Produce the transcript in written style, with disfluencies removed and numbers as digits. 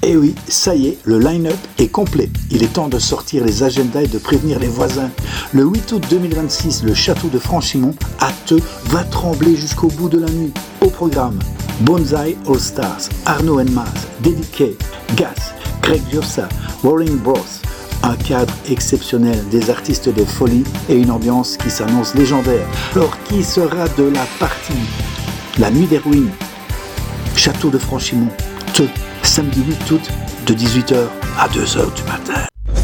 Et oui, ça y est, le line-up est complet. Il est temps de sortir les agendas et de prévenir les voisins. Le 8 août 2026, le château de Franchimont, Acteux, va trembler jusqu'au bout de la nuit. Au programme, Bonzai All Stars, Arnaud Maz, David Kay, Gas, Greg Giossa, Rolling Bros. Un cadre exceptionnel, des artistes de folie et une ambiance qui s'annonce légendaire. Alors qui sera de la partie? La nuit des ruines, château de Franchimont, samedi 8 août de 18h à 2h du matin.